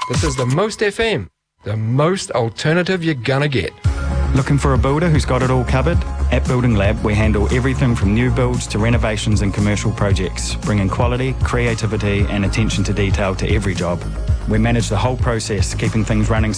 This is the Most FM, the most alternative you're gonna get. Looking for a builder who's got it all covered? At Building Lab, we handle everything from new builds to renovations and commercial projects, bringing quality, creativity and attention to detail to every job. We manage the whole process, keeping things running